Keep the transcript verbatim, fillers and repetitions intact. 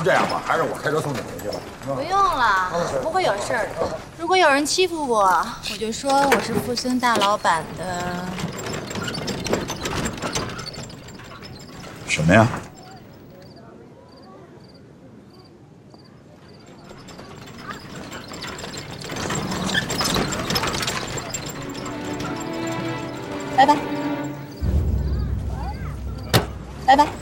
不这样吧，还是我开车送你回去吧。 不用了，不会有事儿的。如果有人欺负我，我就说我是富森大老板的。 什么呀？ 拜拜，拜拜。